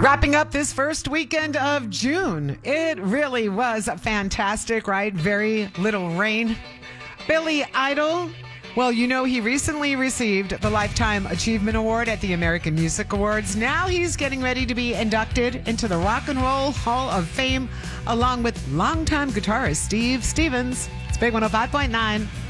Wrapping up this first weekend of June. It really was fantastic, right? Very little rain. Billy Idol. Well, you know, he recently received the Lifetime Achievement Award at the American Music Awards. Now he's getting ready to be inducted into the Rock and Roll Hall of Fame, along with longtime guitarist Steve Stevens. It's Big 105.9.